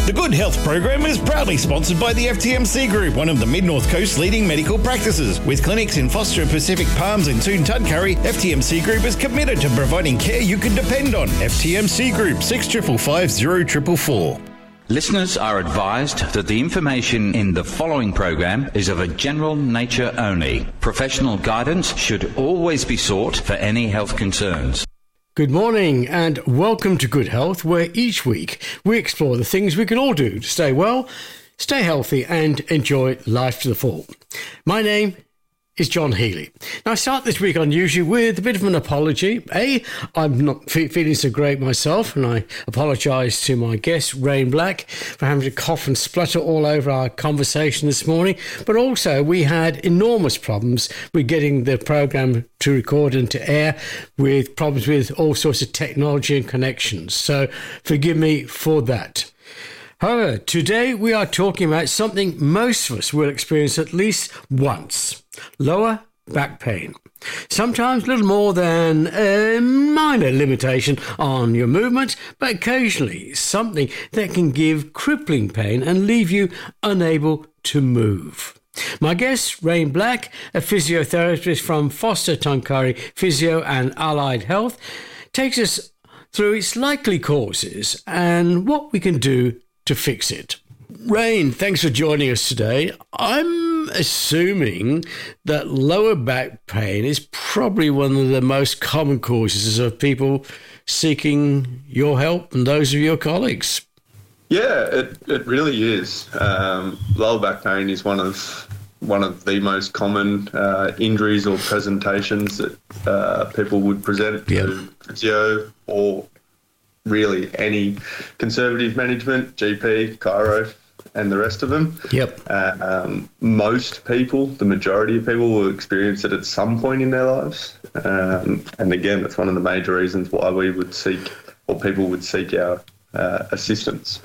The Good Health program is proudly sponsored by the FTMC Group, one of the Mid-North Coast's leading medical practices. With clinics in Foster, Pacific Palms and Toon Tudcurry, FTMC Group is committed to providing care you can depend on. FTMC Group, 6550 444. Listeners are advised that the information in the following program is of a general nature only. Professional guidance should always be sought for any health concerns. Good morning and welcome to Good Health, where each week we explore the things we can all do to stay well, stay healthy and enjoy life to the full. My name is John Healy. Now, I start this week unusually with a bit of an apology. I'm not feeling so great myself, and I apologise to my guest, Rain Black, for having to cough and splutter all over our conversation this morning. But also, we had enormous problems with getting the programme to record and to air, with problems with all sorts of technology and connections. So forgive me for that. However, today we are talking about something most of us will experience at least once. Lower back pain. Sometimes a little more than a minor limitation on your movement, but occasionally something that can give crippling pain and leave you unable to move. My guest, Rain Black, a physiotherapist from Foster Tudcurry Physio and Allied Health, takes us through its likely causes and what we can do to fix it. Rain, thanks for joining us today. I'm assuming that lower back pain is probably one of the most common causes of people seeking your help and those of your colleagues. Yeah, it really is. Lower back pain is one of the most common injuries or presentations that people would present to physio or really any conservative management, GP, chiro, and the rest of them. Most people, the majority of people, will experience it at some point in their lives. And again, that's one of the major reasons why we would seek, or people would seek our assistance.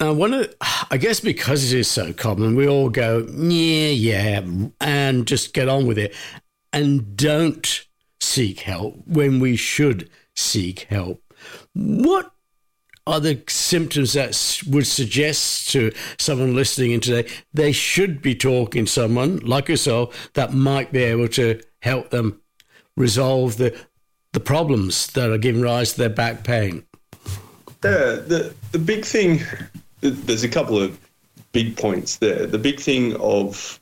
I guess because it is so common, we all go, yeah, and just get on with it and don't seek help when we should seek help. What are the symptoms that would suggest to someone listening in today they should be talking to someone like yourself that might be able to help them resolve the problems that are giving rise to their back pain? The big thing, there's a couple of big points there. The big thing of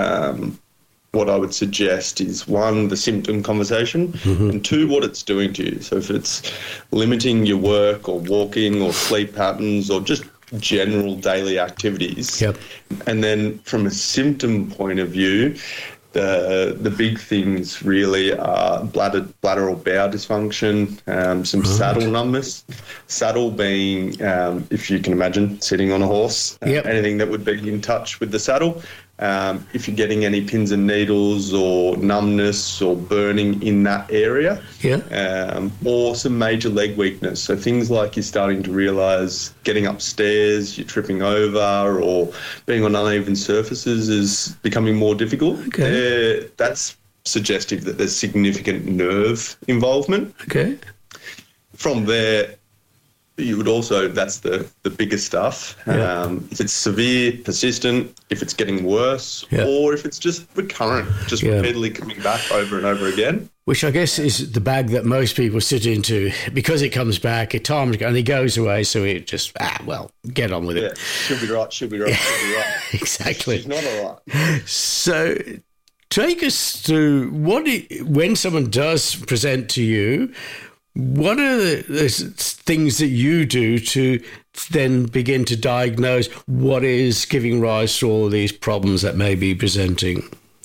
what I would suggest is, one, the symptom conversation, and two, what it's doing to you. So if it's limiting your work or walking or sleep patterns or just general daily activities, and then from a symptom point of view, the big things really are bladder or bowel dysfunction, some saddle numbness. Saddle being, if you can imagine, sitting on a horse, anything that would be in touch with the saddle. If you're getting any pins and needles or numbness or burning in that area, or some major leg weakness. So things like you're starting to realise getting upstairs, you're tripping over, or being on uneven surfaces is becoming more difficult. That's suggestive that there's significant nerve involvement. From there, you would also, that's the bigger stuff. If it's severe, persistent, if it's getting worse, or if it's just recurrent, just repeatedly coming back over and over again. Which I guess is the bag that most people sit into, because it comes back at times and it goes away, so it just, get on with it. Should be right. Exactly. She's not all right. So take us through when someone does present to you, what are the things that you do to then begin to diagnose what is giving rise to all these problems that may be presenting?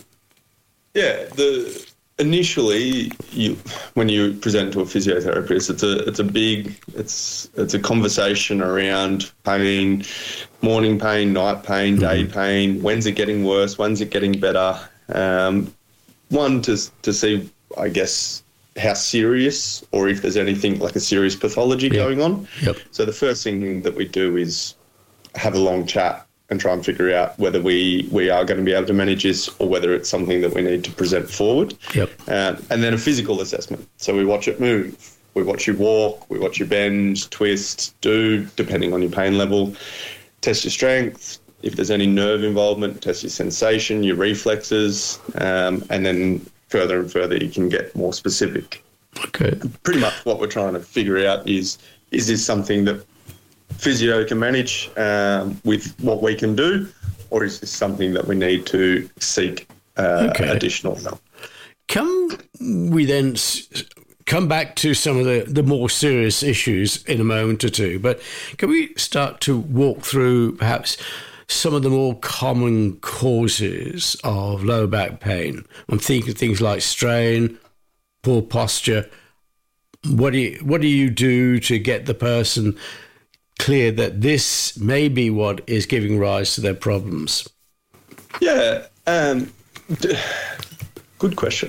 Initially, when you present to a physiotherapist, it's a conversation around pain, morning pain, night pain, day pain. When's it getting worse? When's it getting better? One, to see, I guess, how serious, or if there's anything like a serious pathology going on. So the first thing that we do is have a long chat and try and figure out whether we are going to be able to manage this or whether it's something that we need to present forward. And then a physical assessment. So we watch it move. We watch you walk. We watch you bend, twist, do, depending on your pain level. test your strength. If there's any nerve involvement, test your sensation, your reflexes, and then further and further you can get more specific. Okay. Pretty much what we're trying to figure out is this something that physio can manage with what we can do, or is this something that we need to seek additional help? Can we then come back to some of the more serious issues in a moment or two, but can we start to walk through perhaps some of the more common causes of lower back pain? I'm thinking things like strain, poor posture. What do you do to get the person clear that this may be what is giving rise to their problems? Yeah, good question.